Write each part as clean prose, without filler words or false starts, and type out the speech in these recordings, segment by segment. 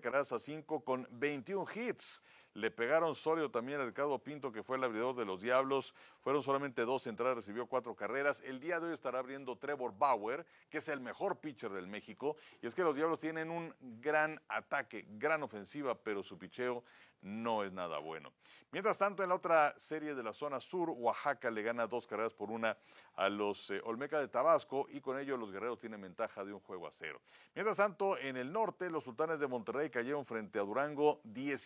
12-5 con 21 hits. Le pegaron sólido también a Ricardo Pinto, que fue el abridor de los Diablos. Fueron solamente 2 entradas, recibió 4 carreras. El día de hoy estará abriendo Trevor Bauer, que es el mejor pitcher del México. Y es que los Diablos tienen un gran ataque, gran ofensiva, pero su picheo no es nada bueno. Mientras tanto, en la otra serie de la zona sur, Oaxaca le gana 2-1 a los Olmeca de Tabasco, y con ello los guerreros tienen ventaja de 1-0. Mientras tanto, en el norte, los Sultanes de Monterrey cayeron frente a Durango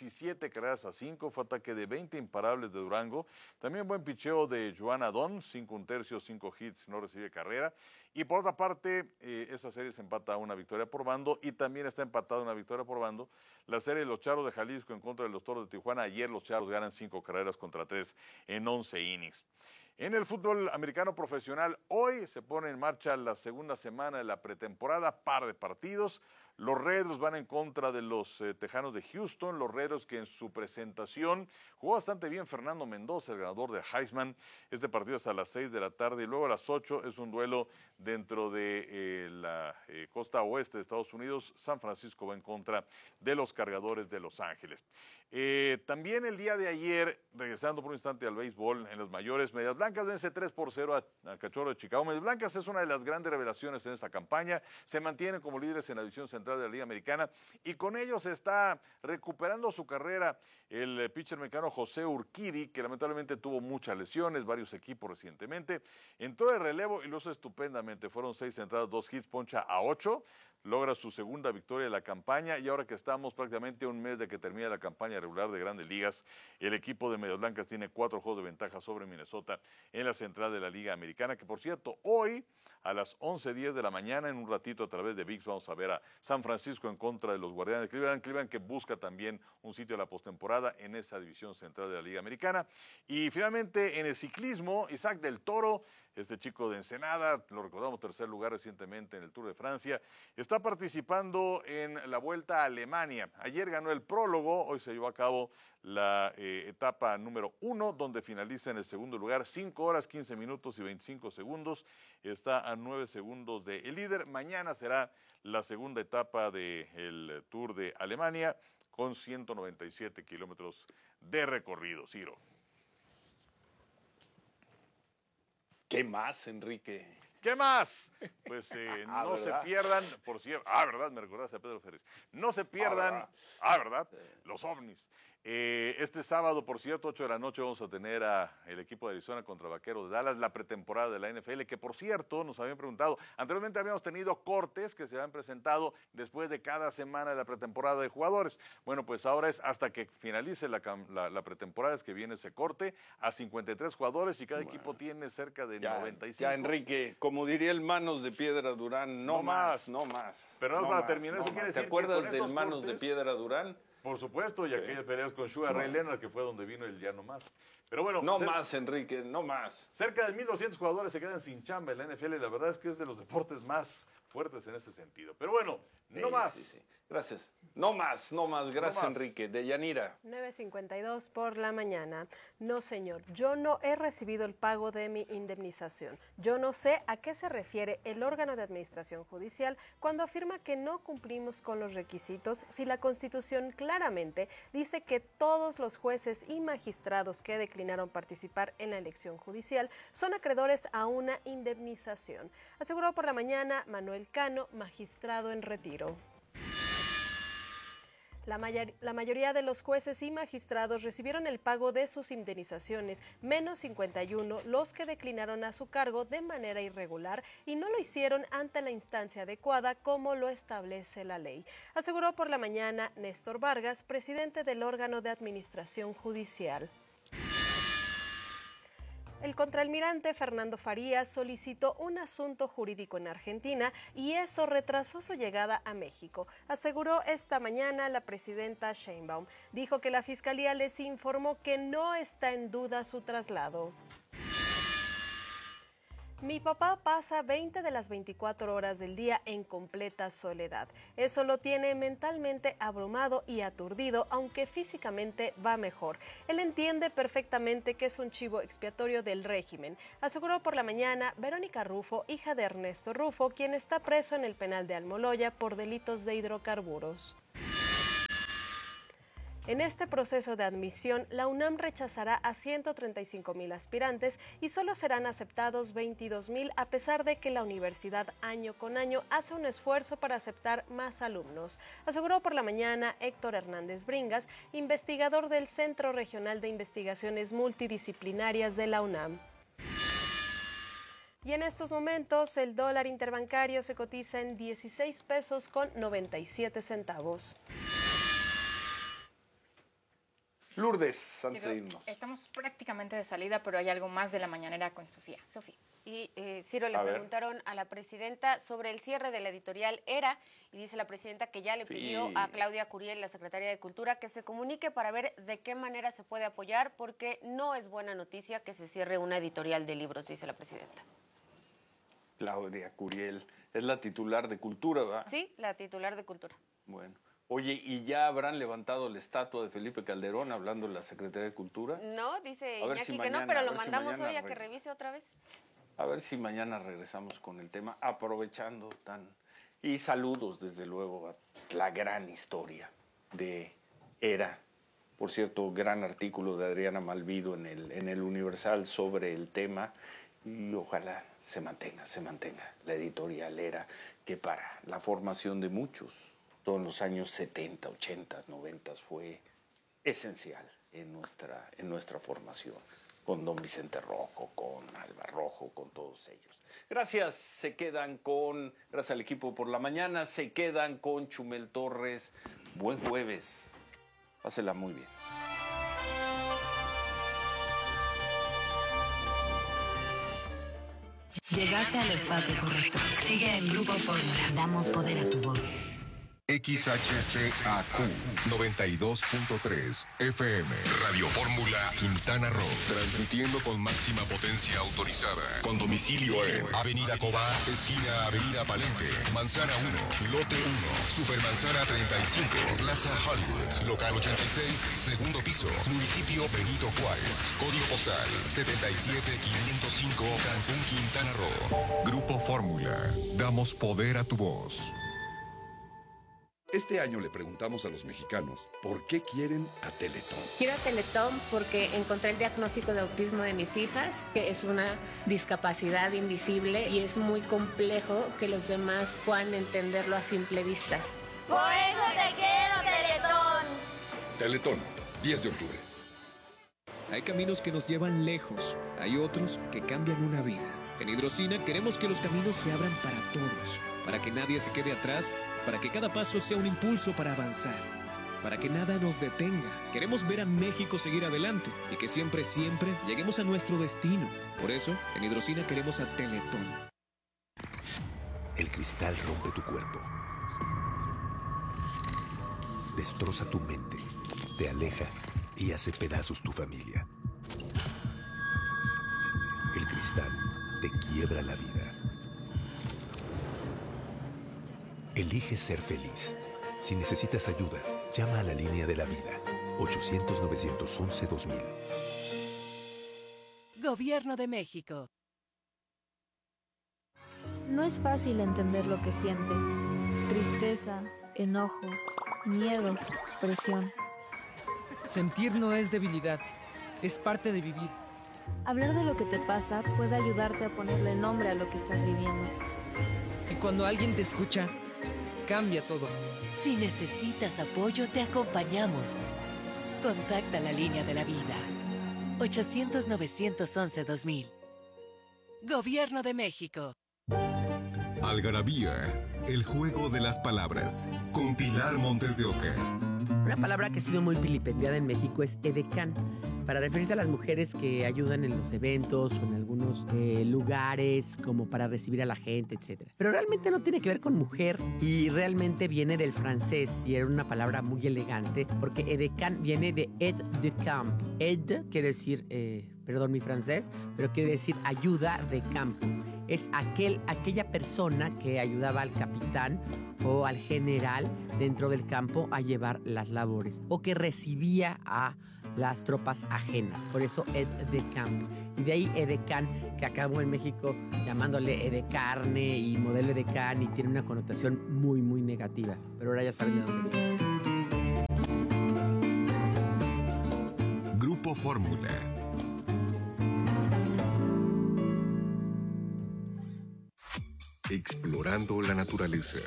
17-5. Fue ataque de 20 imparables de Durango. También buen picheo de Joan Adón, 5 1/3, 5 hits, no recibe carrera. Y por otra parte, esa serie se empata a 1 victoria por bando, y también está empatada 1 victoria por bando la serie de los Charros de Jalisco en contra de los Toros de Tijuana. Ayer los Charros ganan 5 carreras contra 3 en 11 innings. En el fútbol americano profesional, hoy se pone en marcha la segunda semana de la pretemporada, par de partidos. Los Redros van en contra de los Tejanos de Houston, los Redros que en su presentación jugó bastante bien Fernando Mendoza, el ganador de Heisman. Este partido es a las 6 de la tarde y luego a las 8 es un duelo dentro de la costa oeste de Estados Unidos. San Francisco va en contra de los Cargadores de Los Ángeles. También el día de ayer, regresando por un instante al béisbol, en las mayores, Medias Blancas vence 3-0 a Cachorro de Chicago. Medias Blancas es una de las grandes revelaciones en esta campaña. Se mantienen como líderes en la división central de la Liga Americana, y con ellos está recuperando su carrera el pitcher mexicano José Urquidy, que lamentablemente tuvo muchas lesiones, varios equipos recientemente. Entró de relevo y lo hizo estupendamente. Fueron 6 entradas, 2 hits, poncha a 8. Logra su segunda victoria de la campaña, y ahora que estamos prácticamente a un mes de que termine la campaña regular de Grandes Ligas, el equipo de Medias Blancas tiene 4 juegos de ventaja sobre Minnesota en la central de la Liga Americana, que por cierto, hoy a las 11:10 de la mañana, en un ratito a través de ViX, vamos a ver a San Francisco en contra de los Guardianes de Cleveland. Cleveland que busca también un sitio a la postemporada en esa división central de la Liga Americana. Y finalmente en el ciclismo, Isaac del Toro, este chico de Ensenada, lo recordamos, tercer lugar recientemente en el Tour de Francia, está participando en la Vuelta a Alemania. Ayer ganó el prólogo, hoy se llevó a cabo la etapa número 1, donde finaliza en el segundo lugar, 5 horas, 15 minutos y 25 segundos. Está a 9 segundos del líder. Mañana será la segunda etapa del Tour de Alemania, con 197 kilómetros de recorrido. Ciro. ¿Qué más, Enrique? ¿Qué más? Pues no ¿verdad? se pierdan, por cierto, ¿verdad? Me recordaste a Pedro Férez. No se pierdan, ¿verdad? Los ovnis. Este sábado, por cierto, 8 de la noche, vamos a tener a el equipo de Arizona contra Vaqueros de Dallas, la pretemporada de la NFL, que por cierto, nos habían preguntado, anteriormente habíamos tenido cortes que se habían presentado después de cada semana de la pretemporada de jugadores. Bueno, pues ahora es hasta que finalice la pretemporada, es que viene ese corte a 53 jugadores, y cada equipo tiene cerca de 95. Ya, Enrique, como diría el Manos de Piedra Durán, no más. Pero no para terminar, eso quiere decir ¿te acuerdas que del Manos de Piedra Durán? Por supuesto, y aquellas peleas con Sugar Ray Leonard, que fue donde vino el ya no más. Pero bueno, no más, Enrique, no más. Cerca de 1,200 jugadores se quedan sin chamba en la NFL, y la verdad es que es de los deportes más fuertes en ese sentido. Pero bueno, no más. Sí. Gracias. No más. Gracias, Enrique. Deyanira. 9:52 por la mañana. No, señor, yo no he recibido el pago de mi indemnización. Yo no sé a qué se refiere el órgano de administración judicial cuando afirma que no cumplimos con los requisitos, si la Constitución claramente dice que todos los jueces y magistrados que declinaron participar en la elección judicial son acreedores a una indemnización, aseguró por la mañana Manuel Cano, magistrado en retiro. La mayoría de los jueces y magistrados recibieron el pago de sus indemnizaciones, menos 51 los que declinaron a su cargo de manera irregular y no lo hicieron ante la instancia adecuada como lo establece la ley, aseguró por la mañana Néstor Vargas, presidente del órgano de administración judicial. El contraalmirante Fernando Farías solicitó un asunto jurídico en Argentina y eso retrasó su llegada a México, aseguró esta mañana la presidenta Sheinbaum. Dijo que la Fiscalía les informó que no está en duda su traslado. Mi papá pasa 20 de las 24 horas del día en completa soledad. Eso lo tiene mentalmente abrumado y aturdido, aunque físicamente va mejor. Él entiende perfectamente que es un chivo expiatorio del régimen, aseguró por la mañana Verónica Rufo, hija de Ernesto Rufo, quien está preso en el penal de Almoloya por delitos de hidrocarburos. En este proceso de admisión, la UNAM rechazará a 135,000 aspirantes y solo serán aceptados 22,000, a pesar de que la universidad año con año hace un esfuerzo para aceptar más alumnos, aseguró por la mañana Héctor Hernández Bringas, investigador del Centro Regional de Investigaciones Multidisciplinarias de la UNAM. Y en estos momentos el dólar interbancario se cotiza en 16 pesos con 97 centavos. Lourdes, antes de irnos. Estamos prácticamente de salida, pero hay algo más de la mañanera con Sofía. Sofía. Y Ciro, le preguntaron a la presidenta sobre el cierre de la editorial ERA y dice la presidenta que ya le pidió a Claudia Curiel, la secretaria de Cultura, que se comunique para ver de qué manera se puede apoyar, porque no es buena noticia que se cierre una editorial de libros, dice la presidenta. Claudia Curiel es la titular de Cultura, ¿verdad? Sí, la titular de Cultura. Bueno. Oye, ¿y ya habrán levantado la estatua de Felipe Calderón hablando de la Secretaría de Cultura? No, dice Iñaki si que mañana, no, pero lo mandamos hoy a que revise otra vez. A ver si mañana regresamos con el tema, aprovechando tan... Y saludos, desde luego, a la gran historia de ERA. Por cierto, gran artículo de Adriana Malvido en el Universal sobre el tema. Y ojalá se mantenga la editorial ERA, que para la formación de muchos, todos los años 70, 80, 90, fue esencial en nuestra formación, con don Vicente Rojo, con Alba Rojo, con todos ellos. Gracias al equipo por la mañana, se quedan con Chumel Torres. Buen jueves, pásela muy bien. Llegaste al espacio correcto. Sigue en Grupo Fórmula. Damos poder a tu voz. XHCAQ 92.3 FM Radio Fórmula Quintana Roo, transmitiendo con máxima potencia autorizada, con domicilio en Avenida Cobá, esquina Avenida Palenque, Manzana 1, Lote 1, Supermanzana 35, Plaza Hollywood, Local 86, segundo piso, Municipio Benito Juárez, Código Postal 77505, Cancún, Quintana Roo. Grupo Fórmula, damos poder a tu voz. Este año le preguntamos a los mexicanos por qué quieren a Teletón. Quiero a Teletón porque encontré el diagnóstico de autismo de mis hijas, que es una discapacidad invisible y es muy complejo que los demás puedan entenderlo a simple vista. ¡Por eso te quiero, Teletón! Teletón, 10 de octubre. Hay caminos que nos llevan lejos, hay otros que cambian una vida. En Hidrocina queremos que los caminos se abran para todos, para que nadie se quede atrás, para que cada paso sea un impulso para avanzar, para que nada nos detenga. Queremos ver a México seguir adelante y que siempre, siempre lleguemos a nuestro destino. Por eso, en Hidrocina queremos a Teletón. El cristal rompe tu cuerpo, destroza tu mente, te aleja y hace pedazos tu familia. El cristal te quiebra la vida. Elige ser feliz. Si necesitas ayuda, llama a la línea de la vida. 800-911-2000. Gobierno de México. No es fácil entender lo que sientes. Tristeza, enojo, miedo, presión. Sentir no es debilidad, es parte de vivir. Hablar de lo que te pasa puede ayudarte a ponerle nombre a lo que estás viviendo. Y cuando alguien te escucha, cambia todo. Si necesitas apoyo, te acompañamos. Contacta la línea de la vida. 800-911-2000. Gobierno de México. Algarabía, el juego de las palabras, con Pilar Montes de Oca. Una palabra que ha sido muy vilipendiada en México es edecán, para referirse a las mujeres que ayudan en los eventos o en algunos lugares, como para recibir a la gente, etc. Pero realmente no tiene que ver con mujer y realmente viene del francés y era una palabra muy elegante porque edecán viene de aide de camp. Aide quiere decir, perdón mi francés, pero quiere decir ayuda de campo. Es aquella persona que ayudaba al capitán o al general dentro del campo a llevar las labores o que recibía a las tropas ajenas. Por eso aide de camp. Y de ahí edecán, que acabó en México llamándole edecarne y modelo edecán y tiene una connotación muy, muy negativa. Pero ahora ya saben de dónde viene. Grupo Fórmula. Explorando la naturaleza.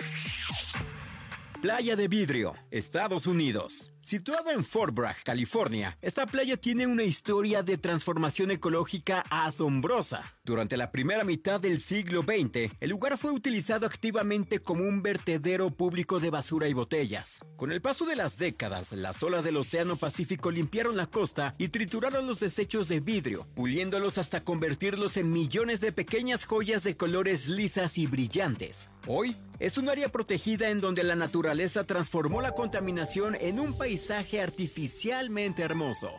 Playa de Vidrio, Estados Unidos. Situada en Fort Bragg, California, esta playa tiene una historia de transformación ecológica asombrosa. Durante la primera mitad del siglo XX, el lugar fue utilizado activamente como un vertedero público de basura y botellas. Con el paso de las décadas, las olas del Océano Pacífico limpiaron la costa y trituraron los desechos de vidrio, puliéndolos hasta convertirlos en millones de pequeñas joyas de colores lisas y brillantes. Hoy, es un área protegida en donde la naturaleza transformó la contaminación en un paisaje artificialmente hermoso.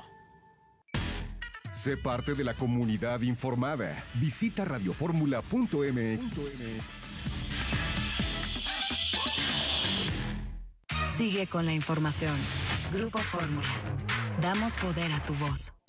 Sé parte de la comunidad informada. Visita radioformula.mx. Sigue con la información. Grupo Fórmula. Damos poder a tu voz.